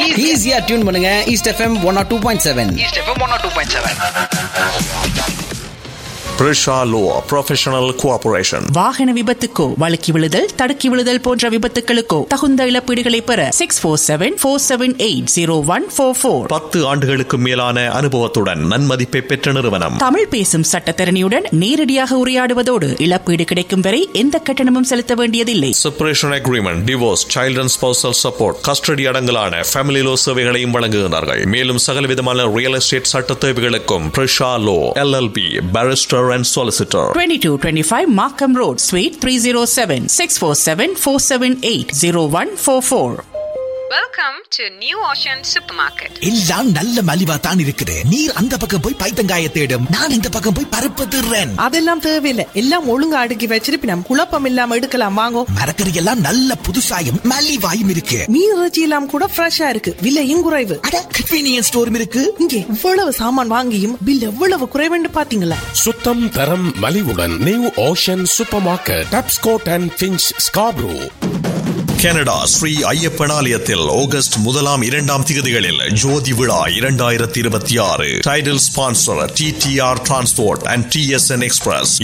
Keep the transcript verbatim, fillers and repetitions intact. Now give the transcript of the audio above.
ஈஸியா டியூன் பண்ணுங்க east FM one R two point seven. East FM one R two point seven. Prisha Law Professional Cooperation. வாகன விபத்துக்கோ வழுக்கி விழுதல் தடுக்கி விழுதல் போன்ற விபத்துகளுக்கோ தகுந்த இழப்பீடுகளை பெற six four seven four seven eight zero one four four. பத்து ஆண்டுகளுக்கு மேலான அனுபவத்துடன் நன்மதிப்பை பெற்ற நிறுவனம். தமிழ் பேசும் சட்டத்தரணியுடன் நேரடியாக உரையாடுவதோடு இழப்பீடு கிடைக்கும் வரை எந்த கட்டணமும் செலுத்த வேண்டியதில்லை. Separation agreement, divorce, child and spousal support, custody அடங்கலான family low சேவைகளையும் வழங்குகிறார்கள். மேலும் சகல விதமான ரியல் எஸ்டேட் சட்ட தேவைகளுக்கும் Prisha Law L L P Barrister and Solicitor. twenty-two twenty-five Markham Road, Suite three oh seven, six four seven four seven eight zero one four four. Welcome to New Ocean Supermarket. எல்லாம் நல்ல மலிவா தான் இருக்குது. நீர் அந்த பக்கம் போய் பைத்தங்காய தேடும், நான் இந்த பக்கம் போய் பருப்பு திருறேன். அதெல்லாம் தேவையில்லை, எல்லாம் ஒழுங்கா அடுக்கி வச்சிருப்பி நம்ம குழப்பம் இல்லாம எடுக்கலாம். வாங்கோ. மரக்கறி எல்லாம் நல்ல புதுசாயும் மலிவாயும் இருக்கு. மீன் இறைச்சி எல்லாம் கூட ஃப்ரெஷ்ஷா இருக்கு, விலையும் குறைவு. அட கன்வீனியன்ஸ் ஸ்டோரும் இருக்கு. இங்கே இவ்வளவு சாமான் வாங்கியும் பில் எவ்வளவு குறைவுன்னு பாத்தீங்களா? சுத்தம் தரம் மலிவுடன் new ocean super market, Tapscott and pinch, Scarborough. Canada Sri Ayyappan ஆலயத்தில் ஆகஸ்ட் முதலாம் இரண்டாம் திகதிகளில் ஜோதி விழா இரண்டாயிரத்தி இருபத்தி ஆறு. Title sponsor D D R transport and D S N express.